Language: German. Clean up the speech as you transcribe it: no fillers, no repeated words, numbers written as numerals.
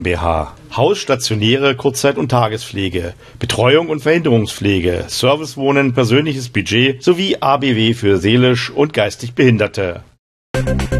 GmbH. Haus, stationäre Kurzzeit- und Tagespflege, Betreuung und Verhinderungspflege, Servicewohnen, persönliches Budget sowie ABW für seelisch und geistig Behinderte.